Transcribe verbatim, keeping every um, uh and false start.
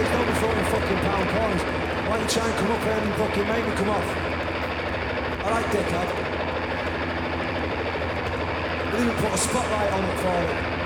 Days, don't be throwing fucking pound coins. Why don't you try and come up here and fucking make me come off? Alright, dickhead. We didn't put a spotlight on it for it.